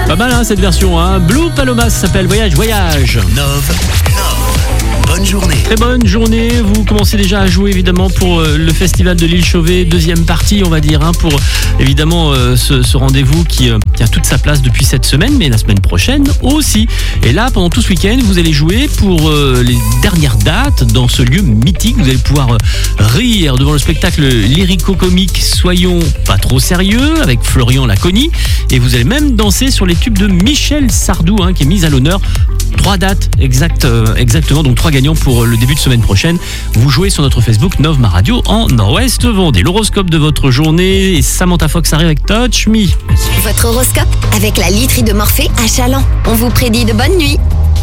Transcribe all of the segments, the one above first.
Pas mal cette version, Blue Paloma, ça s'appelle Voyage. Nove. Bonne journée. Très bonne journée. Vous commencez déjà à jouer évidemment pour le festival de l'île Chauvet, deuxième partie on va dire, pour évidemment ce rendez-vous qui a toute sa place depuis cette semaine, mais la semaine prochaine aussi. Et là, pendant tout ce week-end, vous allez jouer pour les dernières dates dans ce lieu mythique. Vous allez pouvoir rire devant le spectacle lyrico-comique Soyons pas trop sérieux avec Florian Laconi. Et vous allez même danser sur les tubes de Michel Sardou qui est mise à l'honneur. 3 dates exactement, donc 3 gagnants pour le début de semaine prochaine. Vous jouez sur notre Facebook Nove Ma Radio en Nord-Ouest Vendée. L'horoscope de votre journée et Samantha Fox arrive avec Touch Me. Votre horoscope avec la literie de Morphée à Chaland. On vous prédit de bonnes nuits.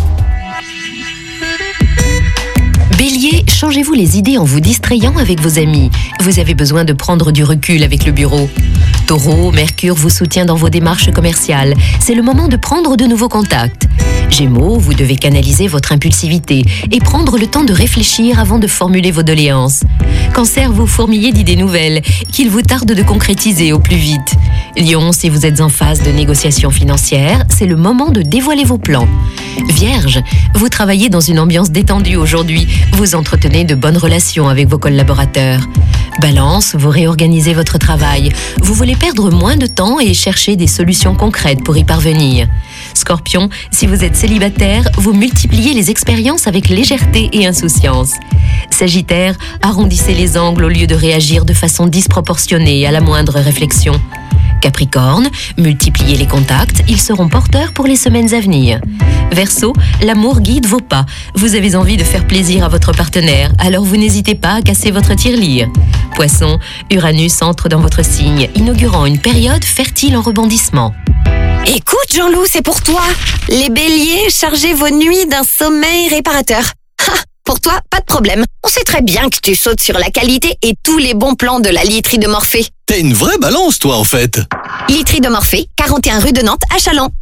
Bélier, changez-vous les idées en vous distrayant avec vos amis. Vous avez besoin de prendre du recul avec le bureau. Taureau, Mercure vous soutient dans vos démarches commerciales. C'est le moment de prendre de nouveaux contacts. Gémeaux, vous devez canaliser votre impulsivité et prendre le temps de réfléchir avant de formuler vos doléances. Cancer, vous fourmillez d'idées nouvelles qu'il vous tarde de concrétiser au plus vite. Lion, si vous êtes en phase de négociation financière, c'est le moment de dévoiler vos plans. Vierge, vous travaillez dans une ambiance détendue aujourd'hui. Vous entretenez de bonnes relations avec vos collaborateurs. Balance, vous réorganisez votre travail. Vous voulez perdre moins de temps et chercher des solutions concrètes pour y parvenir. Scorpion, si vous êtes célibataire, vous multipliez les expériences avec légèreté et insouciance. Sagittaire, arrondissez les angles au lieu de réagir de façon disproportionnée à la moindre réflexion. Capricorne, multipliez les contacts, ils seront porteurs pour les semaines à venir. Verseau, l'amour guide vos pas. Vous avez envie de faire plaisir à votre partenaire, alors vous n'hésitez pas à casser votre tirelire. Poisson, Uranus entre dans votre signe, inaugurant une période fertile en rebondissement. Écoute Jean-Loup, c'est pour toi. Les béliers, chargez vos nuits d'un sommeil réparateur. Pour toi, pas de problème. On sait très bien que tu sautes sur la qualité et tous les bons plans de la literie de Morphée. T'es une vraie balance, toi, en fait. Literie de Morphée, 41 rue de Nantes à Chaland.